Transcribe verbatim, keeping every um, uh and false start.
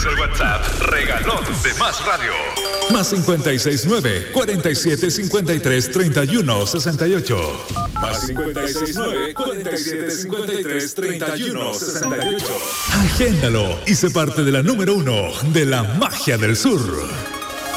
es el WhatsApp regalón de Más Radio. Más cincuenta y seis nueve, cuarenta y siete, cincuenta y tres, treinta y uno, sesenta y ocho. Más cincuenta y seis nueve, cuarenta y siete, cincuenta y tres, treinta y uno, sesenta y ocho. Agéndalo y sé parte de la número uno de la magia del sur.